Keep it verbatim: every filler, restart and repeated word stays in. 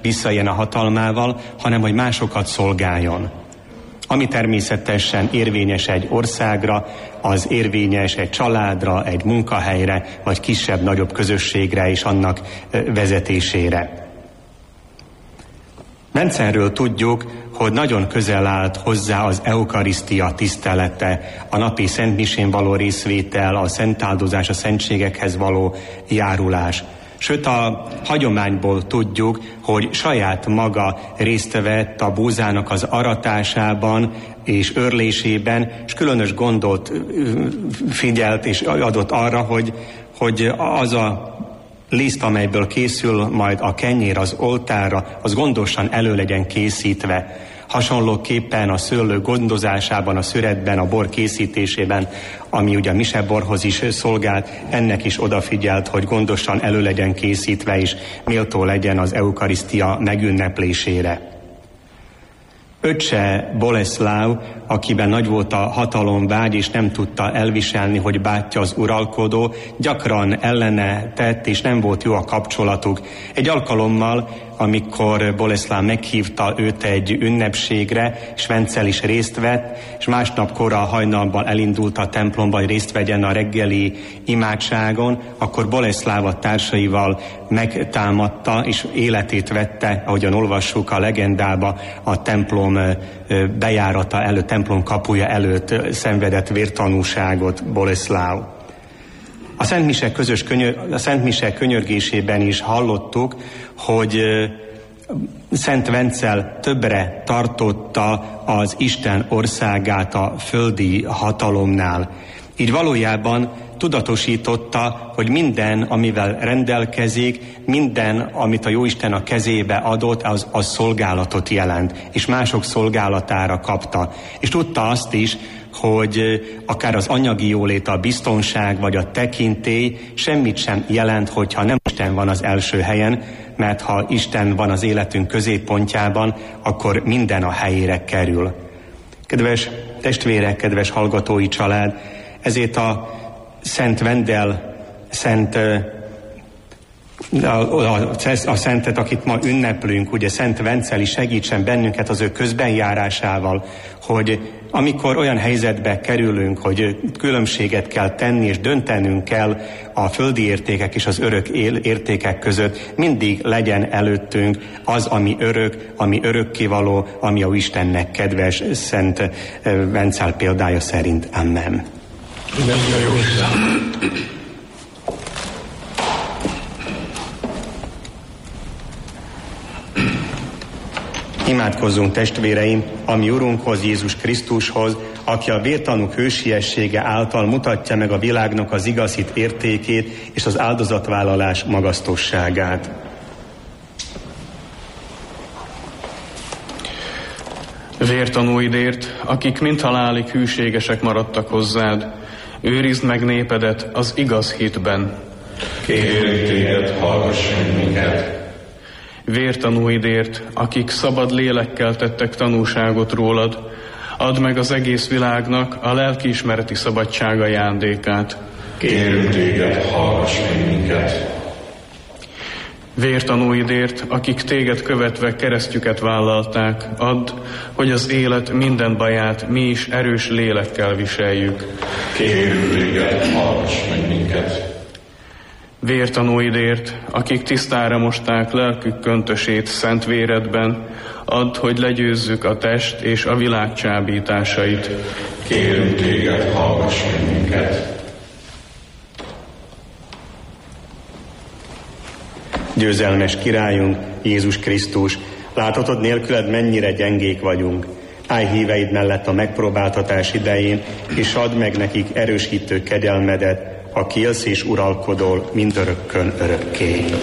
visszajön a hatalmával, hanem hogy másokat szolgáljon. Ami természetesen érvényes egy országra, az érvényes egy családra, egy munkahelyre, vagy kisebb-nagyobb közösségre és annak vezetésére. Bencelről tudjuk, hogy nagyon közel állt hozzá az eukarisztia tisztelete, a napi szentmisén való részvétel, a szentáldozás, a szentségekhez való járulás. Sőt, a hagyományból tudjuk, hogy saját maga részt vett a búzának az aratásában és őrlésében, és különös gondot figyelt és adott arra, hogy, hogy az a liszt, amelyből készül majd a kenyér az oltárra, az gondosan elő legyen készítve. Hasonlóképpen a szőlő gondozásában, a szüretben, a bor készítésében, ami ugye a miseborhoz is szolgált, ennek is odafigyelt, hogy gondosan elő legyen készítve, és méltó legyen az eukarisztia megünneplésére. Öccse Boleszláv, akiben nagy volt a hatalomvágy, és nem tudta elviselni, hogy bátyja az uralkodó, gyakran ellene tett, és nem volt jó a kapcsolatuk. Egy alkalommal, amikor Boleszláv meghívta őt egy ünnepségre, és Vencel is részt vett, és másnap kora hajnalban elindult a templomba, hogy részt vegyen a reggeli imádságon, akkor Boleszláv a társaival megtámadta, és életét vette, ahogyan olvassuk a legendába, a templom bejárata előtt, templom kapuja előtt szenvedett vértanúságot Boleszláv. A Szentmise közös könyör, a Szentmise könyörgésében is hallottuk, hogy Szent Vencel többre tartotta az Isten országát a földi hatalomnál. Így valójában tudatosította, hogy minden, amivel rendelkezik, minden, amit a Jóisten a kezébe adott, az, az szolgálatot jelent, és mások szolgálatára kapta. És tudta azt is, hogy akár az anyagi jólét, a biztonság vagy a tekintély semmit sem jelent, hogyha nem Isten van az első helyen, mert ha Isten van az életünk középpontjában, akkor minden a helyére kerül. Kedves testvérek, kedves hallgatói család, ezért a Szent Vendel, Szent A, a, a szentet, akit ma ünneplünk, ugye Szent Venceli segítsen bennünket az ő közbenjárásával, hogy amikor olyan helyzetbe kerülünk, hogy különbséget kell tenni és döntenünk kell a földi értékek és az örök értékek között, mindig legyen előttünk az, ami örök, ami örökkévaló, ami a Istennek kedves, Szent Vencel példája szerint. Amen. Imádkozzunk, testvéreim, a mi Urunkhoz, Jézus Krisztushoz, aki a vértanúk hősiessége által mutatja meg a világnak az igazit értékét és az áldozatvállalás magasztosságát. Vértanúidért, akik mind halálig hűségesek maradtak hozzád, őrizd meg népedet az igaz hitben. Kérünk téged, hallgass meg minket. Vértanúidért, akik szabad lélekkel tettek tanúságot rólad, add meg az egész világnak a lelkiismereti szabadság ajándékát. Kérünk téged, hallgass meg minket. Vértanúidért, akik téged követve keresztjüket vállalták, add, hogy az élet minden baját mi is erős lélekkel viseljük. Kérünk téged, hallgass meg minket. Vértanúidért, akik tisztára mosták lelkük köntösét szent véredben, add, hogy legyőzzük a test és a világ csábításait. Kérünk téged, hallgass meg minket. Győzelmes királyunk, Jézus Krisztus, láthatod nélküled mennyire gyengék vagyunk. Állj híveid mellett a megpróbáltatás idején, és add meg nekik erős hitő kegyelmedet, aki élsz és uralkodol mindörökkön örökké.